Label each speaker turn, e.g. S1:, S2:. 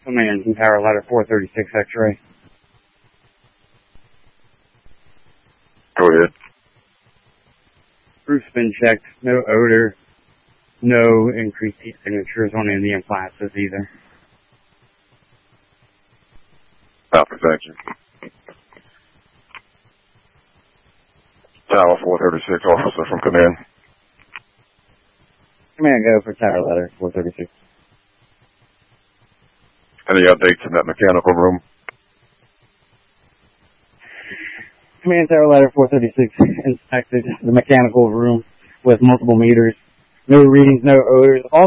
S1: Command from Tower Ladder 436 X-ray.
S2: Go ahead.
S1: Roof's been checked. No odor. No increased heat signatures on any of the appliances either.
S2: Copy, thank you. Tower 436, officer from command.
S1: Command, go for Tower Ladder 436.
S2: Any updates in that mechanical room?
S1: Command, Tower Ladder 436 inspected the mechanical room with multiple meters. No readings, no odors.